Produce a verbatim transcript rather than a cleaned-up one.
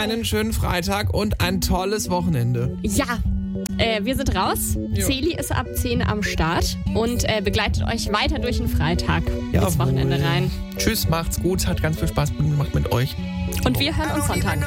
einen schönen Freitag und ein tolles Wochenende. Ja, äh, wir sind raus. Jo. Celi ist ab zehn am Start und äh, begleitet euch weiter durch den Freitag ins Wochenende rein. Tschüss, macht's gut, hat ganz viel Spaß gemacht mit euch. Und wir hören uns Sonntag.